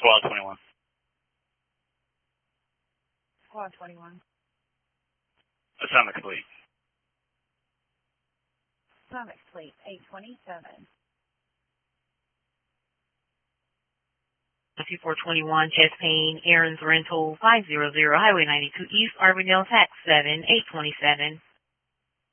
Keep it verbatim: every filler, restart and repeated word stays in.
Squad twenty-one. Squad twenty-one. Atomic Fleet. Atomic Fleet, eight twenty-seven. two four two one, Chastain, Aaron's Rental, five hundred, Highway ninety-two East, Arbondale, Tax seven, eight twenty-seven.